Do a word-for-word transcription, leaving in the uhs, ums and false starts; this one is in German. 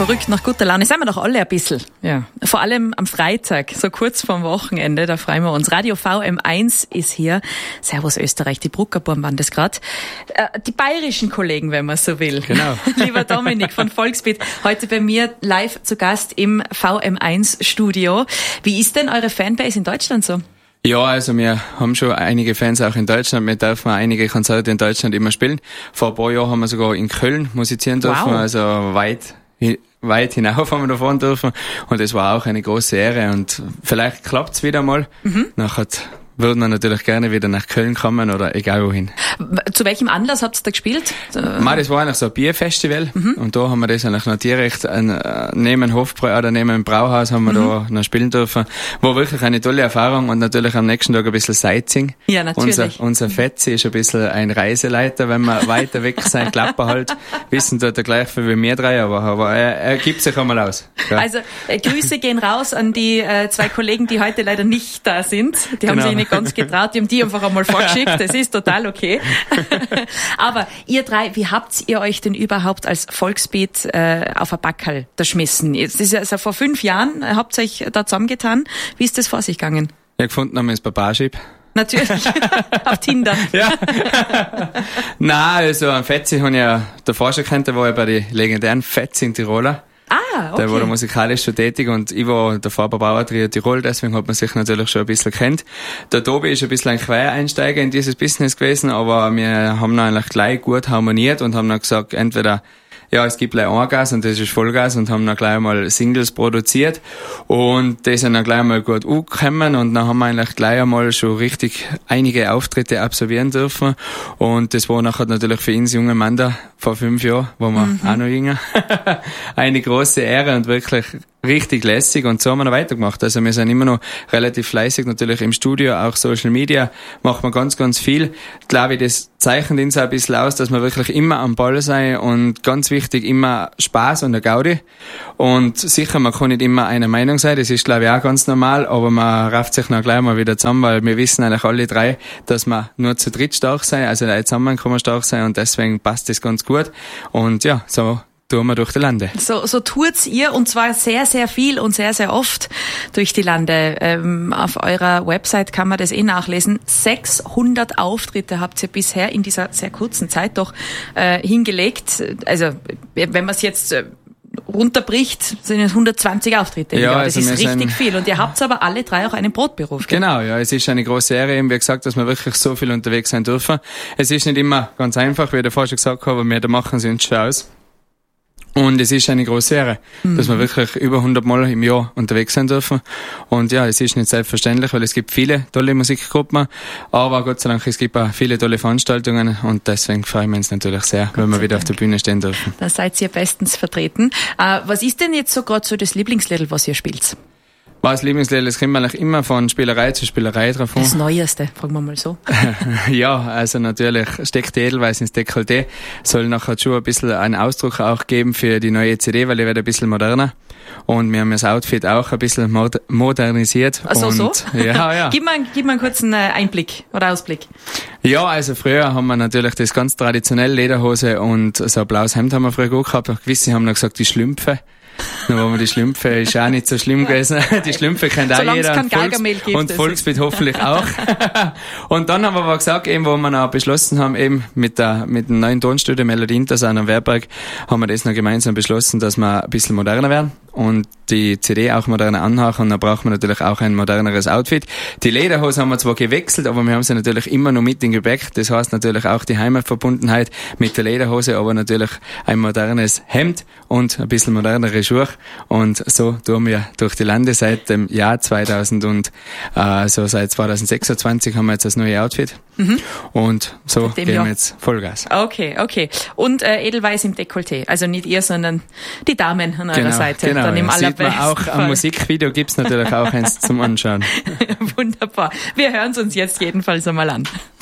verrückt nach guter Laune. Sind wir doch alle ein bisschen. Ja. Vor allem am Freitag, so kurz vorm Wochenende, da freuen wir uns. Radio V M eins ist hier. Servus Österreich, die Bruckerburm waren das gerade. Äh, die bayerischen Kollegen, wenn man so will. Genau. Lieber Dominik von Volksbeat, heute bei mir live zu Gast im V M eins Studio. Wie ist denn eure Fanbase in Deutschland so? Ja, also wir haben schon einige Fans auch in Deutschland. Wir dürfen einige Konzerte in Deutschland immer spielen. Vor ein paar Jahren haben wir sogar in Köln musizieren dürfen, wow. Also weit, weit hinauf haben wir da fahren dürfen. Und das war auch eine große Ehre. Und vielleicht klappt's wieder mal. Mhm. Nachher würden wir natürlich gerne wieder nach Köln kommen oder egal wohin. Zu welchem Anlass habt ihr da gespielt? Ma, das war eigentlich so ein Bierfestival. Mhm. Und da haben wir das eigentlich noch direkt an, neben Hofbräu oder neben dem Brauhaus haben wir mhm. da noch spielen dürfen. War wirklich eine tolle Erfahrung und natürlich am nächsten Tag ein bisschen Sightseeing. Ja, natürlich. Unser, unser Fetzi ist ein bisschen ein Reiseleiter, wenn wir weiter weg sein, Klapper halt. Wissen tut er gleich viel wie wir drei, aber, aber er, er gibt sich einmal aus. Ja. Also, äh, Grüße gehen raus an die äh, zwei Kollegen, die heute leider nicht da sind. Die genau. haben sich nicht ganz getraut, die haben die einfach einmal vorgeschickt. Das ist total okay. Aber ihr drei, wie habt ihr euch denn überhaupt als Volksbeat äh, auf ein Backerl geschmissen? Das ist ja also vor fünf Jahren, äh, habt ihr euch da zusammengetan. Wie ist das vor sich gegangen? Ja, gefunden haben wir das bei Parship. Natürlich. Auf Tinder. Ja. Nein, also ein Fetzi habe ich ja davor schon kennt, der war ja bei den legendären Fetzing Tiroler. Ah, okay. Der war da musikalisch schon tätig und ich war davor bei Bauertrio Tirol, deswegen hat man sich natürlich schon ein bisschen kennt. Der Tobi ist ein bisschen ein Quereinsteiger in dieses Business gewesen, aber wir haben dann eigentlich gleich gut harmoniert und haben dann gesagt, entweder ja, es gibt gleich Eingas und das ist Vollgas und haben dann gleich mal Singles produziert und die sind dann gleich mal gut angekommen und dann haben wir eigentlich gleich einmal schon richtig einige Auftritte absolvieren dürfen und das war nachher natürlich für uns junge Mann da vor fünf Jahren, wo wir mhm. auch noch jünger, eine große Ehre und wirklich richtig lässig und so haben wir noch weitergemacht. Also wir sind immer noch relativ fleißig, natürlich im Studio, auch Social Media, macht man ganz, ganz viel. Ich glaube, das zeichnet uns auch ein bisschen aus, dass wir wirklich immer am Ball sein und ganz wichtig, immer Spaß und eine Gaudi. Und sicher, man kann nicht immer einer Meinung sein, das ist glaube ich auch ganz normal, aber man rafft sich dann gleich mal wieder zusammen, weil wir wissen eigentlich alle drei, dass wir nur zu dritt stark sein, also zusammen kann man stark sein und deswegen passt das ganz gut. Und ja, so tun wir durch die Lande. So, so tut's ihr und zwar sehr, sehr viel und sehr, sehr oft durch die Lande. Ähm, auf eurer Website kann man das eh nachlesen. sechshundert Auftritte habt ihr bisher in dieser sehr kurzen Zeit doch äh, hingelegt. Also, wenn man es jetzt äh, runterbricht, sind es hundertzwanzig Auftritte. Ja, das also ist richtig viel. Und ihr habt aber alle drei auch einen Brotberuf. Gell? Genau, ja, es ist eine große Ehre, eben wie gesagt, dass wir wirklich so viel unterwegs sein dürfen. Es ist nicht immer ganz einfach, wie ich davor schon gesagt habe, aber wir da machen sie uns schon aus. Und es ist eine große Ehre, mhm. dass wir wirklich über hundert Mal im Jahr unterwegs sein dürfen. Und ja, es ist nicht selbstverständlich, weil es gibt viele tolle Musikgruppen, aber Gott sei Dank, es gibt auch viele tolle Veranstaltungen und deswegen freuen wir uns natürlich sehr, Gott wenn wir wieder Dank. Auf der Bühne stehen dürfen. Da seid ihr bestens vertreten. Äh, was ist denn jetzt so gerade so das Lieblingslied, was ihr spielt? Was Lieblingslied, das kommt eigentlich immer von Spielerei zu Spielerei drauf an. Das Neueste, fragen wir mal so. Ja, also natürlich steckt die Edelweiß ins Dekolleté, soll nachher schon ein bisschen einen Ausdruck auch geben für die neue C D, weil die wird ein bisschen moderner. Und wir haben das Outfit auch ein bisschen mod- modernisiert. Ach so, und, so? Ja, ja. Gib mal, gib mal einen kurzen Einblick oder Ausblick. Ja, also früher haben wir natürlich das ganz traditionell Lederhose und so ein blaues Hemd haben wir früher gut gehabt. Auch gewisse haben noch gesagt, die Schlümpfe. Nur aber die Schlümpfe ist auch nicht so schlimm gewesen. Die Schlümpfe kennt auch Solange jeder. Es kein Volks- gibt, und Volksbeat hoffentlich auch. Und dann haben wir aber gesagt, eben, wo wir noch beschlossen haben, eben mit der, mit dem neuen Tonstudio Melodie Intersound am Werberg, haben wir das noch gemeinsam beschlossen, dass wir ein bisschen moderner werden und die C D auch moderner anhaken und dann braucht man natürlich auch ein moderneres Outfit. Die Lederhose haben wir zwar gewechselt, aber wir haben sie natürlich immer noch mit im Gepäck. Das heißt natürlich auch die Heimatverbundenheit mit der Lederhose, aber natürlich ein modernes Hemd und ein bisschen modernere Schuhe. Und so tun wir durch die Lande seit dem Jahr zweitausend und äh, so seit zweitausendsechsundzwanzig haben wir jetzt das neue Outfit. Mhm. Und so gehen wir jetzt Vollgas. Okay, okay. Und äh, Edelweiß im Dekolleté. Also nicht ihr, sondern die Damen an genau, eurer Seite. Genau, dann im ja. Sieht man auch Fall. am Musikvideo gibt's natürlich auch eins zum Anschauen. Wunderbar. Wir hören es uns jetzt jedenfalls einmal an.